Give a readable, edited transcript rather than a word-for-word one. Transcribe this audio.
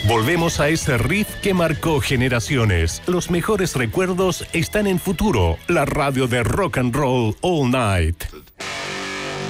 Volvemos a ese riff que marcó generaciones. Los mejores recuerdos están en Futuro, la radio de rock and roll all night.